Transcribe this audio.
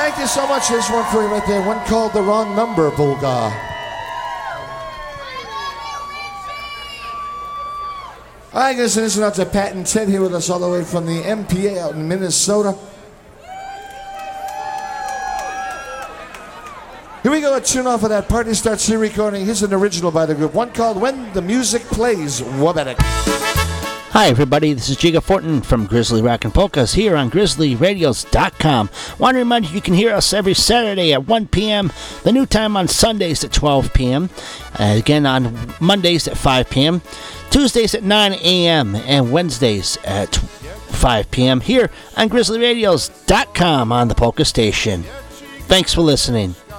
Thank you so much. Here's one for you right there. One called The Wrong Number, Bulgar. All right, guys, and listen out to Pat and Ted here with us all the way from the MPA out in Minnesota. Here we go, a tune off of that Party Starts Here recording. Here's an original by the group, one called When the Music Plays, Wabanek. Hi, everybody. This is Jiga Fortin from Grizzly Rock and Polkas here on GrizzlyRadios.com. Want to remind you can hear us every Saturday at 1 p.m., the new time on Sundays at 12 p.m., again on Mondays at 5 p.m., Tuesdays at 9 a.m., and Wednesdays at 5 p.m. here on GrizzlyRadios.com on the Polka Station. Thanks for listening.